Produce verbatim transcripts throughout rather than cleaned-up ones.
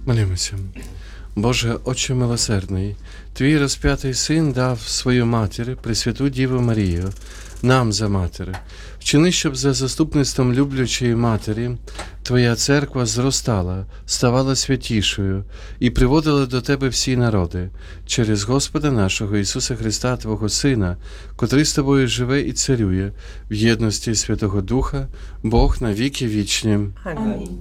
Молімося. Боже, Отче милосердний, Твій розп'ятий Син дав свою матір, Пресвяту Діву Марію, нам за матір. Вчини, щоб за заступництвом люблячої матері Твоя церква зростала, ставала святішою і приводила до Тебе всі народи, через Господа нашого Ісуса Христа, Твого Сина, котрий з Тобою живе і царює, в єдності Святого Духа, Бог на віки вічні. Амінь.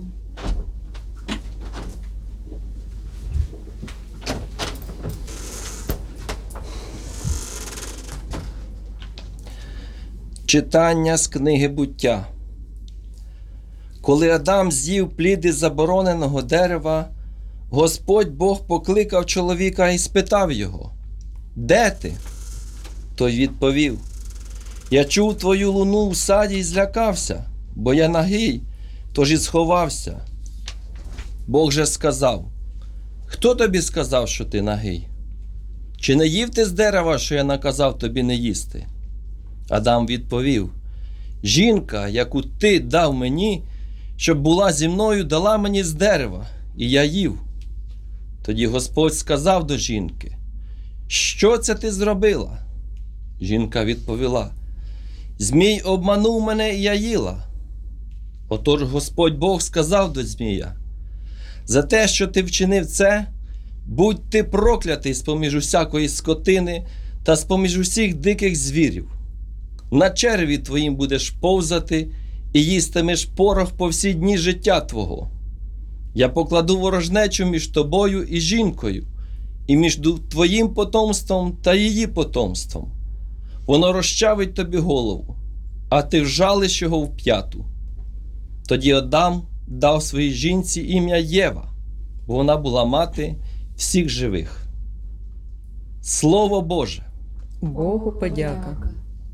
Читання з книги «Буття». Коли Адам з'їв пліди забороненого дерева, Господь Бог покликав чоловіка і спитав його: «Де ти?» Той відповів: «Я чув твою луну в саді і злякався, бо я нагий, тож і сховався». Бог же сказав: «Хто тобі сказав, що ти нагий? Чи не їв ти з дерева, що я наказав тобі не їсти?» Адам відповів: «Жінка, яку ти дав мені, щоб була зі мною, дала мені з дерева, і я їв». Тоді Господь сказав до жінки: «Що це ти зробила?» Жінка відповіла: «Змій обманув мене, і я їла». Отож Господь Бог сказав до змія: «За те, що ти вчинив це, будь ти проклятий з-поміж усякої скотини та з-поміж усіх диких звірів. На череві твоїм будеш повзати і їстимеш порох по всі дні життя твого. Я покладу ворожнечу між тобою і жінкою, і між твоїм потомством та її потомством. Воно розчавить тобі голову, а ти вжалиш його в п'яту». Тоді Адам дав своїй жінці ім'я Єва, бо вона була мати всіх живих. Слово Боже. Богу подяка.